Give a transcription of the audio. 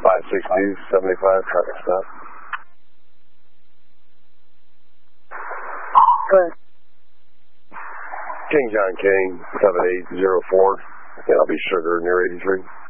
560, 75, traffic stop. King John King, 7804. And I'll be Sugar near 83.